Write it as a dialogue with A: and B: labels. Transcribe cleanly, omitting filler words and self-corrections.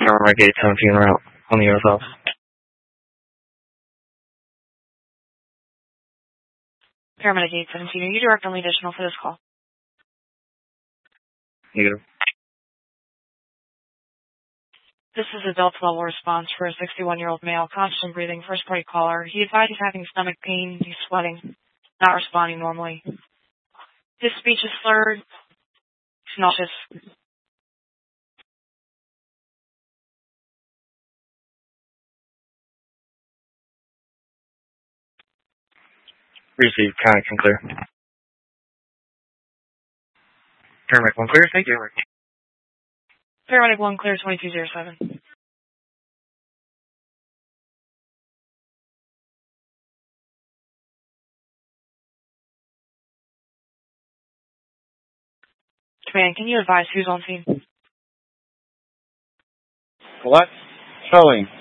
A: Mark 817 route on the USL.
B: Paramedic 817, are you direct only additional for this call?
A: Negative.
B: This is a Delta level response for a 61-year-old male, constant breathing, first party caller. He advised he's having stomach pain, he's sweating, not responding normally. His speech is slurred, he's nauseous.
A: Received, connect and clear. Paramedic 1 clear, thank you.
B: Paramedic 1 clear 2207. Command, can you advise who's on scene?
C: What? Showing.